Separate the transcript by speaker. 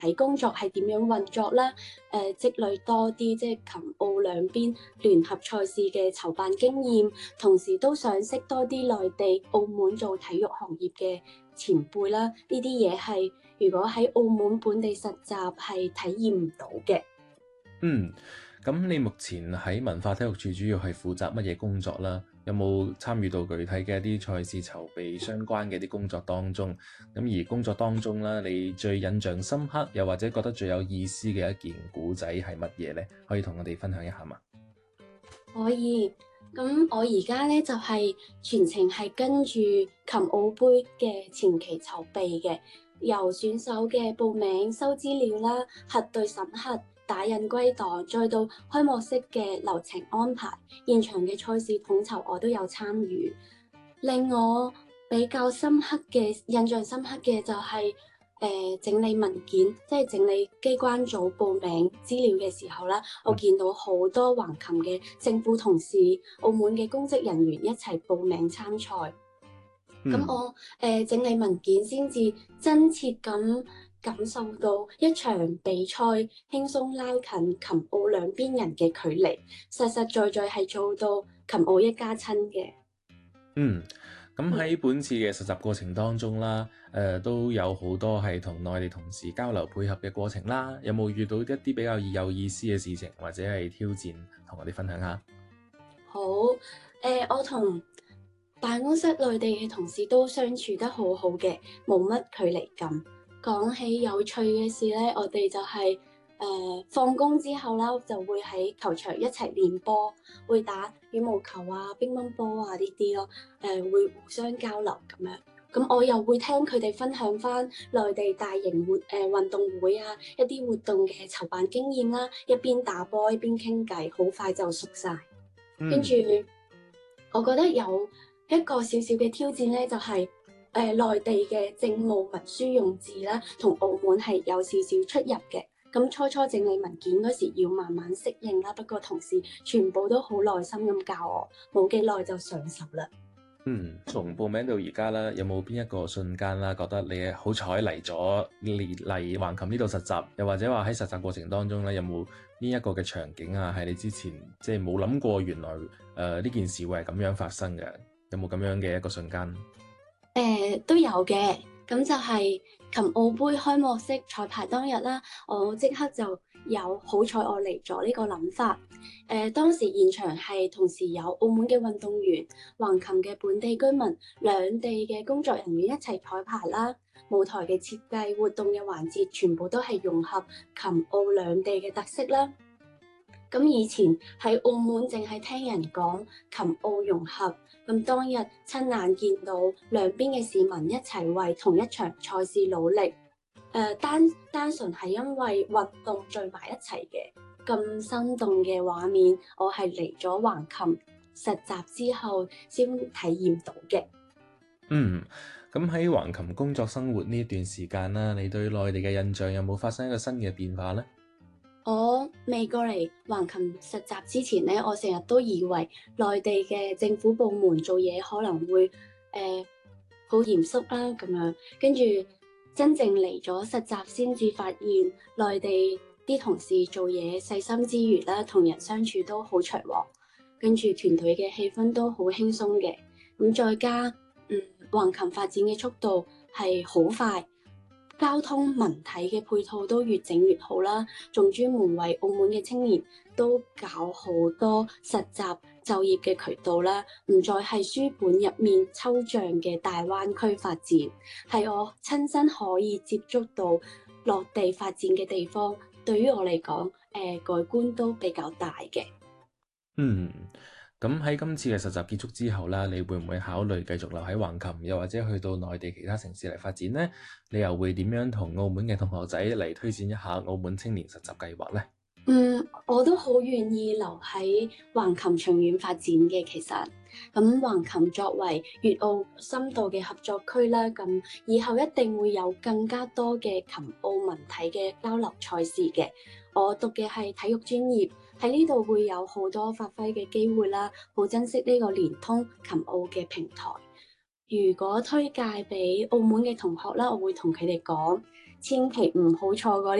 Speaker 1: 體工作係點樣運作啦，積累多啲即係琴澳兩邊聯合賽事嘅籌辦經驗，同時都想識多啲內地、澳門做體育行業嘅前輩啦。呢啲嘢係如果喺澳門本地實習係體驗唔到嘅。
Speaker 2: 咁你目前喺文化體育處主要係負責乜嘢工作啦？有冇參與到具體嘅一啲賽事籌備相關嘅啲工作當中？咁而工作當中啦，你最印象深刻又或者覺得最有意思嘅一件古仔係乜嘢呢？可以同我哋分享一下嘛？
Speaker 1: 可以，咁我而家咧就係全程係跟住琴澳杯嘅前期籌備嘅，由選手嘅報名、收資料啦、核對審核、打印歸檔，再到開幕式嘅流程安排，現場嘅賽事統籌我都有參與。令我比較印象深刻嘅就係整理文件，即係整理機關組報名資料嘅時候啦，我見到好多橫琴嘅政府同事、澳門嘅公職人員一齊報名參賽。咁我整理文件先至真切咁感受到一場比賽輕鬆拉近琴澳兩邊人嘅距離，實實在在係做到琴澳一家親嘅。
Speaker 2: 咁喺本次嘅實習過程當中啦，都有好多係同內地同事交流配合嘅過程啦。有冇遇到一啲比較有意思嘅事情或者係挑戰，同我哋分享下？
Speaker 1: 好，我同辦公室內地嘅同事都相處得好好嘅，冇乜距離感。講起有趣嘅事咧，我哋就係放工之後啦，就會喺球場一齊練波，會打羽毛球啊、乒乓波啊呢啲咯，會互相交流咁樣。咁我又會聽佢哋分享翻內地大型運動會啊，一啲活動嘅籌辦經驗啦，一邊打波一邊傾偈，好快就熟晒。跟住，我覺得有一個小小嘅挑戰咧，就係內地嘅政務文書用字啦，同澳門係有少少出入嘅。咁初初整理文件嗰時要慢慢適應啦，不過同事全部都好耐心咁教我，冇幾耐就上手啦。
Speaker 2: 從報名到而家啦，有冇邊一個瞬間啦，覺得你好彩嚟橫琴呢度實習，又或者話喺實習過程當中咧，有冇呢一個嘅場景啊，係你之前即係冇諗過，原來呢件事會係咁樣發生嘅？有冇咁樣嘅一個瞬間？
Speaker 1: 都有嘅，咁就係琴澳杯開幕式彩排當日啦，我即刻就有好彩我嚟咗呢個諗法。當時現場係同時有澳門嘅運動員、橫琴嘅本地居民、兩地嘅工作人員一齊彩排啦，舞台嘅設計、活動嘅環節全部都係融合琴澳兩地嘅特色啦。咁以前喺澳門淨係聽人講琴澳融合，咁當日親眼見到兩邊嘅市民一齊為同一場賽事努力，單純係因為運動聚埋一齊嘅咁生動嘅畫面，我係嚟咗橫琴實習之後先體驗到嘅。
Speaker 2: 咁喺橫琴工作生活呢段時間啦，你對內地嘅印象有冇發生一個新嘅變化呢？
Speaker 1: 我未過嚟橫琴實習之前咧，我成日都以為內地嘅政府部門做嘢可能會好嚴肅啦咁樣，跟住真正嚟咗實習先至發現內地啲同事做嘢細心之餘啦，同人相處都好隨和，跟住團隊嘅氣氛都好輕鬆嘅。咁再加橫琴發展嘅速度係好快。交通文體嘅配套都越整越好啦，仲專門為澳門嘅青年都搞好多實習就業嘅渠道啦，唔再係書本入面抽象嘅大灣區發展，係我親身可以接觸到落地發展嘅地方，對於我嚟講，改觀都比較大嘅。
Speaker 2: 咁喺今次嘅實習結束之後啦，你會唔會考慮繼續留喺橫琴，又或者去到內地其他城市嚟發展呢？你又會點樣同澳門嘅同學仔嚟推薦一下澳門青年實習計劃呢？
Speaker 1: 我都好願意留喺橫琴長遠發展嘅。其實咁橫琴作為粵澳深度嘅合作區啦，咁以後一定會有更加多嘅琴澳文體嘅交流賽事嘅。我讀嘅係體育專業，喺呢度會有好多發揮嘅機會啦，好珍惜呢個連通琴澳嘅平台。如果推介俾澳門嘅同學啦，我會同佢哋講， 千祈唔好錯過